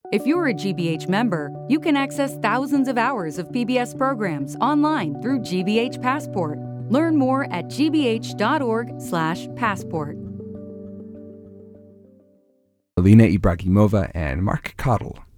If you're a GBH member, you can access thousands of hours of PBS programs online through GBH Passport. Learn more at gbh.org/passport. Alina Ibragimova and Mark Cottle.